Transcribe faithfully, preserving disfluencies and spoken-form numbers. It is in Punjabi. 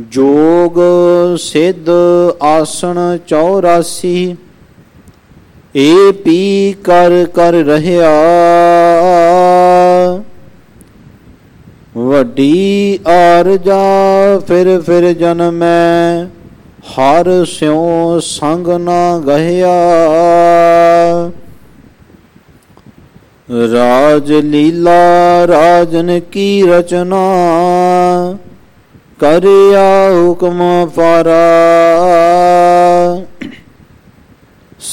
ਜੋਗ ਸਿੱਧ ਆਸਣ ਚੌਰਾਸੀ, ਏ ਪੀ ਕਰ ਕਰ ਰਹਿਆ। ਵੱਡੀ ਆਰਜਾ ਫਿਰ ਫਿਰ ਜਨਮੈ, ਹਰ ਸਿਉ ਸੰਗ ਨਾ ਗਹਿਆ। ਰਾਜ ਲੀਲਾ ਰਾਜਨ ਕੀ ਰਚਨਾ, ਕਰਿਆ ਹੁਕਮ ਪਾਰਾ।